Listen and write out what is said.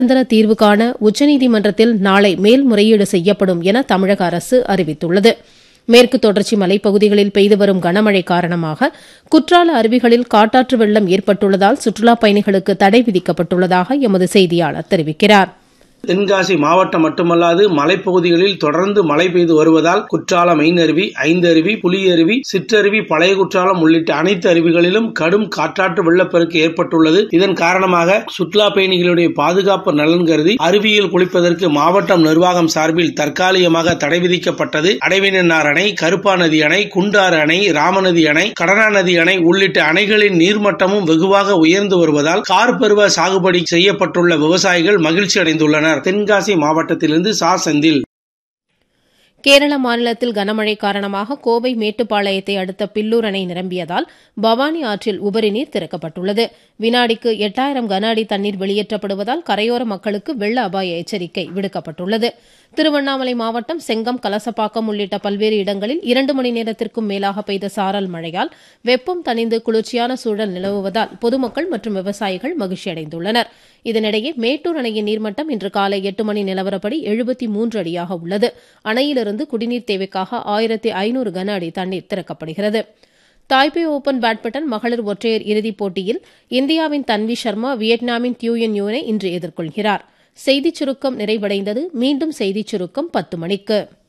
நிரந்தர தீர்வு காண உச்சநீதிமன்றத்தில் நாளை மேல்முறையீடு செய்யப்படும் என தமிழக அரசு அறிவித்துள்ளது. மேற்கு தொடர்ச்சி மலைப்பகுதிகளில் பெய்து வரும் கனமழை காரணமாக குற்றால அருவிகளில் காட்டாற்று வெள்ளம் ஏற்பட்டுள்ளதால் சுற்றுலாப் பயணிகளுக்கு தடை விதிக்கப்பட்டுள்ளதாக எமது செய்தியாளர் தெரிவிக்கிறார். தென்காசி மாவட்டம் மட்டுமல்லாது மலைப்பகுதிகளில் தொடர்ந்து மழை பெய்து வருவதால் குற்றாலம் மெயின் அருவி, ஐந்தருவி, புலியருவி, சிற்றருவி, பழைய குற்றாலம் உள்ளிட்ட அனைத்து அருவிகளிலும் கடும் காற்றாற்று வெள்ளப்பெருக்கு ஏற்பட்டுள்ளது. இதன் காரணமாக சுற்றுலா பயணிகளுடைய பாதுகாப்பு நலன் கருதி அருவியில் குளிப்பதற்கு மாவட்டம் நிர்வாகம் சார்பில் தற்காலிகமாக தடை விதிக்கப்பட்டது. அடைவினார் அணை, கருப்பா நதி அணை, குண்டாறு அணை, ராமநதி அணை, கடனா நதி அணை உள்ளிட்ட அணைகளின் நீர்மட்டமும் வெகுவாக உயர்ந்து வருவதால் கார்பருவ சாகுபடி செய்யப்பட்டுள்ள விவசாயிகள் மகிழ்ச்சி அடைந்துள்ளனர். தென்காசி மாவட்டத்திலிருந்து சா செந்தில். கேரள மாநிலத்தில் கனமழை காரணமாக கோவை மேட்டுப்பாளையத்தை அடுத்த பில்லூர் அணை நிரம்பியதால் பவானி ஆற்றில் உபரி நீர் திறக்கப்பட்டுள்ளது. வினாடிக்கு 8000 கன அடி தண்ணீர் வெளியேற்றப்படுவதால் கரையோர மக்களுக்கு வெள்ள அபாய எச்சரிக்கை விடுக்கப்பட்டுள்ளது. திருவண்ணாமலை மாவட்டம் செங்கம், கலசப்பாக்கம் உள்ளிட்ட பல்வேறு இடங்களில் 2 மணி நேரத்திற்கும் மேலாக பெய்த சாரல் மழையால் வெப்பம் தணிந்து குளிர்ச்சியான சூழல் நிலவுவதால் பொதுமக்கள் மற்றும் விவசாயிகள் மகிழ்ச்சி அடைந்துள்ளனர். இதனிடையே மேட்டூர் அணையின் நீர்மட்டம் இன்று காலை 8 மணி நிலவரப்படி 73 அடியாக உள்ளது. அணையிலிருந்து குடிநீர் தேவைக்காக 1500 கன அடி தண்ணீர் திறக்கப்படுகிறது. தாய்பே ஓபன் பேட்மிண்டன் மகளிர் ஒற்றையர் இறுதிப் போட்டியில் இந்தியாவின் தன்வி சர்மா வியட்நாமின் தியூயன் யூனை இன்று எதிர்கொள்கிறார். செய்திச் சுருக்கம் நிறைவடைந்தது. மீண்டும் செய்திச் சுருக்கம் 10 மணிக்கு.